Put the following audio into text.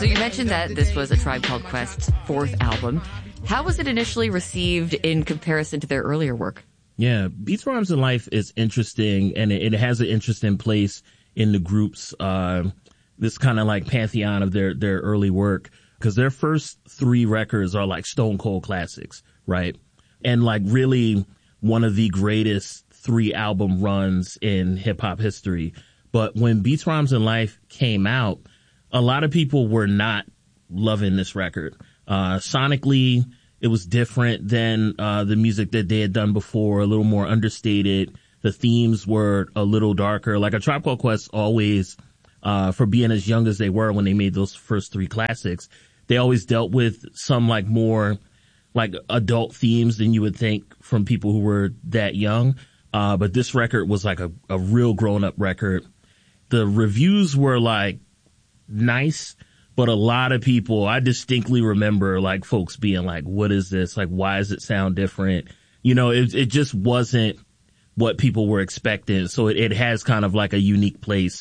So you mentioned that this was A Tribe Called Quest's fourth album. How was it initially received in comparison to their earlier work? Yeah, Beats, Rhymes, and Life is interesting, and it has an interesting place in the group's this kind of like pantheon of their early work, because their first three records are like stone cold classics, right? And like really one of the greatest 3-album runs in hip hop history. But when Beats, Rhymes, and Life came out, a lot of people were not loving this record. Sonically, it was different than the music that they had done before, a little more understated. The themes were a little darker. Like A Tribe Called Quest always, for being as young as they were when they made those first three classics, they always dealt with some like more like adult themes than you would think from people who were that young. But this record was like a real grown up record. The reviews were like nice, but a lot of people, I distinctly remember like folks being like, what is this? Like, why does it sound different? You know, it just wasn't what people were expecting. So it has kind of like a unique place